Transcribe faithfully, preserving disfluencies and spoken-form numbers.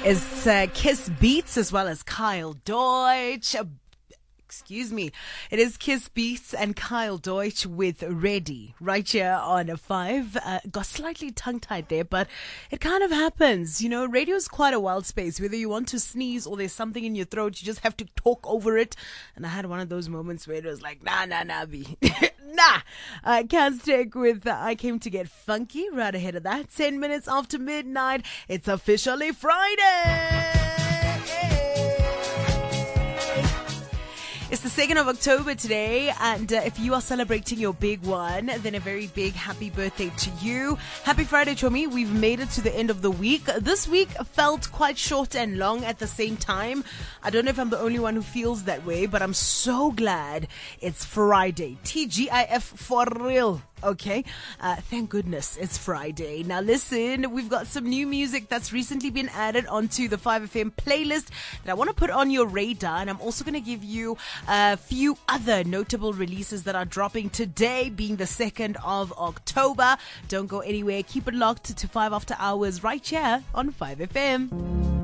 is uh, Kiss Beats as well as Kyle Deutsch. Uh, Excuse me. It is Kiss Beats and Kyle Deutsch with Ready right here on a five. Uh, got slightly tongue-tied there, but it kind of happens. You know, radio is quite a wild space. Whether you want to sneeze or there's something in your throat, you just have to talk over it. And I had one of those moments where it was like, nah, nah, nah, B. nah. Uh, Can't Stick with uh, I Came to Get Funky right ahead of that. ten minutes after midnight. It's officially Friday. It's the second of October today, and uh, if you are celebrating your big one, then a very big happy birthday to you. Happy Friday, Chomi. We've made it to the end of the week. This week felt quite short and long at the same time. I don't know if I'm the only one who feels that way, but I'm so glad it's Friday. T G I F for real. Okay, uh, thank goodness it's Friday. Now listen, we've got some new music that's recently been added onto the five F M playlist that I want to put on your radar, and I'm also going to give you a few other notable releases that are dropping today, being the second of October. Don't go anywhere. Keep it locked to five after hours right here on five F M.